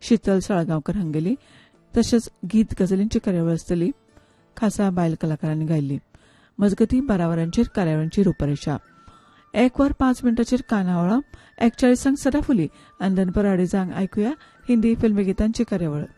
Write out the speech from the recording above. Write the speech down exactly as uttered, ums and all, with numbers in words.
शितल साळगांवकर हांगेली तशेंच गीत गजलींची कार्यावळ आसतली. खासा बायल कलाकारांनी गायिल्ली. मजगतीं बारा वरांचेर कार्यावळींची रुपरेषा. एक वर पाच मिनटांचेर कानावळा, एकचाळीसांक सदाफुली आनी दनपार अडेजांक आयकुया हिंदी फिल्मी गितांची कार्यावळ.